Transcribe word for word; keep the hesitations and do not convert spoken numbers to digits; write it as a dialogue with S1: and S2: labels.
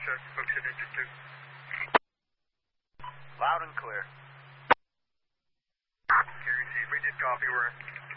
S1: check, folks at engine two.
S2: Loud and clear.
S1: Carry C, rigid copy, we're in.